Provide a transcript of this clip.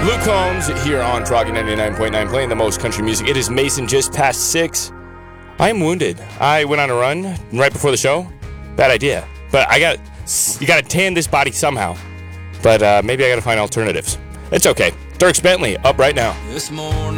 Luke Combs here on Froggy 99.9 playing the most country music. It is Mason just past 6. I am wounded. I went on a run right before the show. Bad idea. But you got to tan this body somehow. But maybe I got to find alternatives. It's okay. Dierks Bentley up right now. This morning.